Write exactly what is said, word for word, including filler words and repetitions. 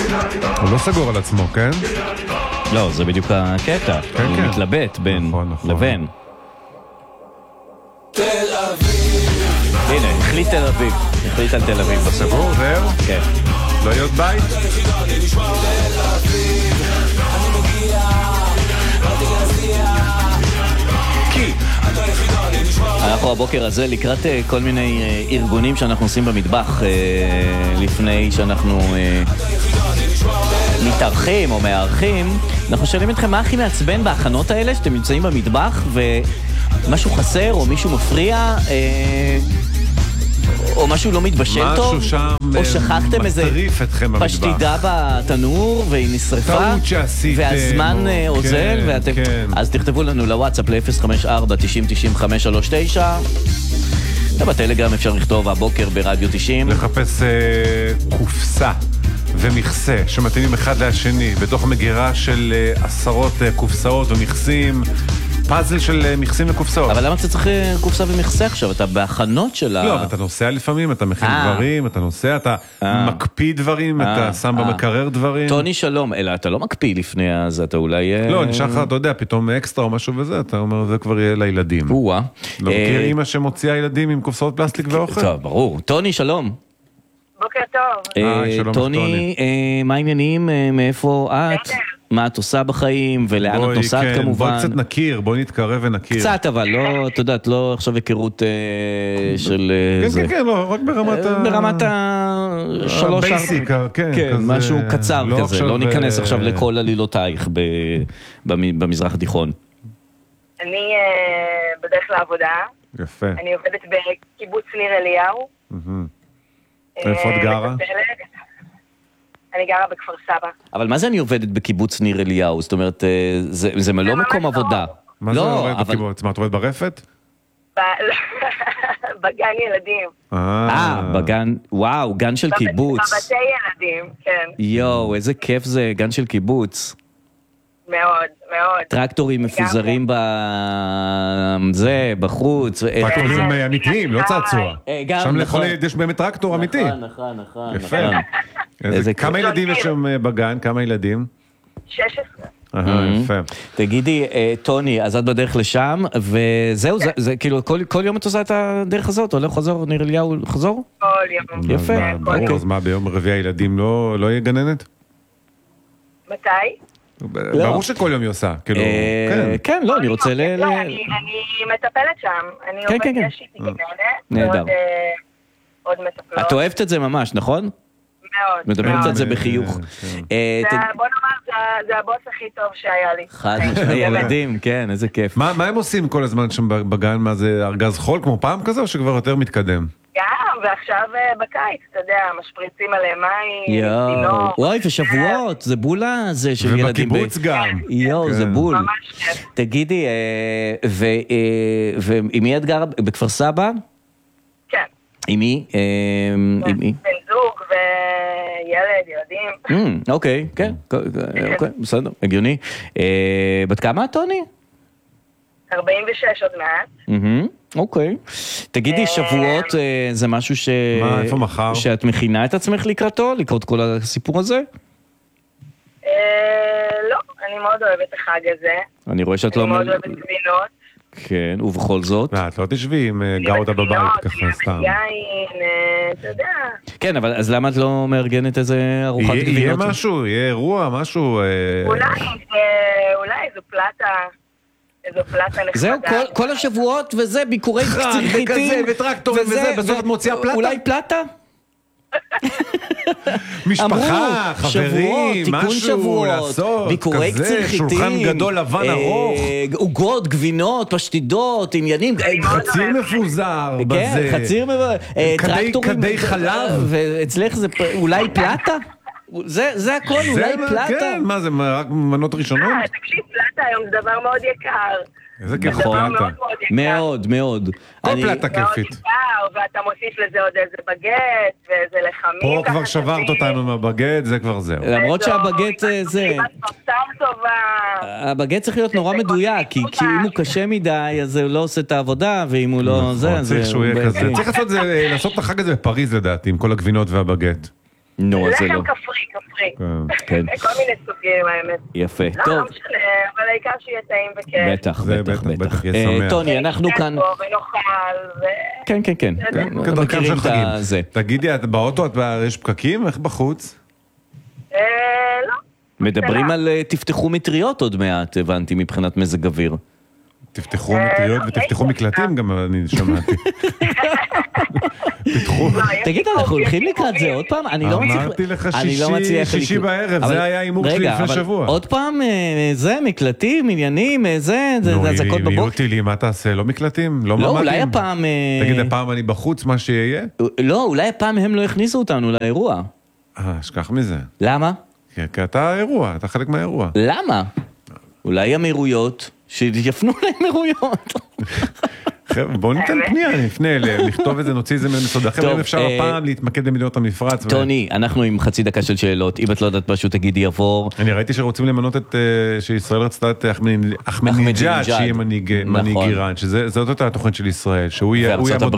הוא לא סגור על עצמו, כן? לא, זה בדיוק הקטע. כן, הוא כן. מתלבט בין נכון, נכון. לבין. תל אביב. הנה, החליט תל אביב. החליט על תל אביב. סגור, זהו? כן. לא להיות בית? כי אנחנו הבוקר הזה לקראת כל מיני ארגונים שאנחנו עושים במטבח לפני שאנחנו מתארחים או מארחים. אנחנו שואלים אתכם מה הכי מעצבן בהכנות האלה שאתם נמצאים במטבח ומשהו חסר או מישהו מפריע או משהו לא מתבשל טוב, משהו שם או שכחתם איזה פשטידה בתנור והיא נשרפה והזמן עוזל ואתם... אז תכתבו לנו לוואטסאפ ל-אפס חמש ארבע תשעים תשעים חמש שלוש תשע. בטלגרם אפשר לכתוב הבוקר ברדיו תשעים. לחפש קופסה ומכסה שמתאימים אחד לשני בתוך מגירה של עשרות קופסאות ומכסים, פאזל של מכסים וקופסאות. אבל למה אתה צריך קופסה ומכסה עכשיו? אתה בהכנות של ה... לא, אתה נוסע לפעמים, אתה מכין דברים, אתה נוסע, אתה מקפיא דברים, אתה שם במקרר דברים. טוני שלום, אלא אתה לא מקפיא לפני אז, אתה אולי... לא, נשאר לך, אתה יודע, פתאום אקסטרה או משהו וזה, אתה אומר, זה כבר יהיה לילדים. וואה. לא מכיר אמא שמוציאה ילדים עם קופסאות פלסטיק ואוכל? טוב, ברור. טוני שלום. בוקר טוב. שלום, טוני, מה העניינים? מאיפה את? מה את עושה בחיים, ולאן את נוסעת כמובן. בואי קצת נכיר, בואי נתקרב ונכיר. קצת, אבל לא, אתה יודעת, לא עכשיו היכרות של... כן, כן, כן, לא, רק ברמת ה... ברמת ה-שלוש... הבייסיק, כן. כן, משהו קצר כזה, לא ניכנס עכשיו לכל עלילותייך במזרח התיכון. אני בדרך לעבודה. יפה. אני עובדת בקיבוץ ניר אליהו. איפה את גרה? אני גרה בכפר סבא. אבל מה זה אני עובדת בקיבוץ ניר אליהו? זאת אומרת, זה, זה מלא מקום עבודה. מה זה עובדת בקיבוץ? מה, את עובדת ברפת? בגן ילדים. אה, בגן, וואו, גן של קיבוץ. בבתי ילדים, כן. יואו, איזה כיף זה, גן של קיבוץ. מאוד, מאוד. טרקטורים מפוזרים בזה, בחוץ. טרקטורים אמיתיים, לא צעצוע. שם לכל ילד יש באמת טרקטור אמיתי. נכון, נכון, נכון. יפה. כמה ילדים יש שם בגן? כמה ילדים? שש עשרה. אה, יפה. תגידי, טוני, אז את בדרך לשם, וזהו, זה כאילו, כל יום את עושה את הדרך הזאת? הולך חזור, ניר אליהו חזור? כל יום. יפה. ברור, אז מה, ביום רביעי הילדים לא יהיה גננת? מתי? ברור שכל יום היא עושה, כאילו, כן. כן, לא, אני רוצה ל... אני מטפלת שם, אני עובדת, יש איתי גננת, נהדר. עוד מטפלות. את אוהבת את זה ממש, נכון? מאוד. מדברת על זה בחיוך. בוא נאמר, זה הבוס הכי טוב שהיה לי. חד ילדים, כן, איזה כיף. מה הם עושים כל הזמן שם בגן? מה זה, ארגז חול כמו פעם כזה, או שכבר יותר מתקדם? גם, ועכשיו בקיץ, אתה יודע, משפריצים עליהם מים, יואו, וואי, ושבועות, זה בולה זה של ילדים. ובקיבוץ גם. יואו, זה בול. ממש כיף. תגידי, ועם מי את גרה? בכפר סבא? כן. עם מי? בן זוג וילד, ילדים. אוקיי, כן, בסדר, הגיוני. בת כמה את, טוני? ארבעים ושש עוד מעט. אוקיי. תגידי, שבועות זה משהו ש... מה, איפה מחר? שאת מכינה את עצמך לקראתו, לקראת כל הסיפור הזה? לא, אני מאוד אוהבת את החג הזה. אני רואה שאת לא... אני מאוד אוהבת גבינות. כן, ובכל זאת? את לא תשבי עם גאודה בבית ככה סתם. יין, אתה יודע. כן, אבל אז למה את לא מארגנת איזה ארוחת גבינות? יהיה משהו, יהיה אירוע, משהו... אולי, אולי זו פלטה... איזו פלטה נחמדה. זהו, כל השבועות וזה, ביקורי קציר חיטים. וטרקטורים וזה, בסוף את מוציאה פלטה? אולי פלטה? משפחה, חברים, משהו לעשות, ביקורי קציר חיטים, שולחן גדול לבן ארוך, עוגות, גבינות, פשטידות, עניינים, חציר מפוזר בזה, חציר טרקטורים, כדי חלב, ואצלך זה אולי פלטה? זה הכל, אולי פלטה? כן, מה זה, רק מנות ראשונות? תקשיב, פלטה היום זה דבר מאוד יקר. איזה כיף פלטה. מאוד, מאוד. כל פלטה כיפית. ואתה מוסיף לזה עוד איזה בגט, ואיזה לחמים. פה כבר שברת אותנו עם הבגט, זה כבר זהו. למרות שהבגט זה... הבגט צריך להיות נורא מדויק, כי אם הוא קשה מדי, אז הוא לא עושה את העבודה, ואם הוא לא... צריך שהוא יהיה כזה. צריך לעשות את החג הזה בפריז לדעתי, עם כל הגבינות והבגט. נו, זה לא. לחם כפרי, כפרי. כן. כל מיני סוגים, האמת. יפה, לא, טוב. לא משנה, אבל העיקר שיהיה טעים וכיף. בטח, זה בטח, בטח, בטח. בטח, יהיה שמח. טוני, אנחנו כאן... ונאכל, ו... כן, כן, כן. כדרכם של חגים. זה. תגידי, את באוטו, את יש פקקים? איך בחוץ? אה, לא. מדברים על תפתחו מטריות עוד מעט, הבנתי, מבחינת מזג אוויר. תפתחו מטריות ותפתחו מקלטים גם, אני שמעתי. פתחו. תגיד, אנחנו הולכים לקראת זה עוד פעם? אני לא מצליח... אמרתי לך שישי, שישי בערב, זה היה אימור שלי לפני שבוע. עוד פעם, זה, מקלטים, עניינים, זה, זה אזעקות בבוקר. נו, יהיו לי, מה תעשה? לא מקלטים? לא ממדים? לא, אולי הפעם... תגיד, הפעם אני בחוץ, מה שיהיה? לא, אולי הפעם הם לא הכניסו אותנו לאירוע. אה, שכח מזה. למה? כי אתה האירוע, אתה חלק מהאירוע. למה? אולי אמירויות, שיפנו לאמירויות. חבר'ה, בואו ניתן פנייה, נפנה אליהם, נכתוב את זה, נוציא את זה מסודה. חבר'ה, אם אפשר הפעם להתמקד במדינות המפרץ. טוני, אנחנו עם חצי דקה של שאלות, אם את לא יודעת פשוט תגידי יעבור. אני ראיתי שרוצים למנות את, שישראל רצתה את אחמדינג'אד, שיהיה מנהיג איראן, שזאת אותה התוכנית של ישראל, שהוא יעמוד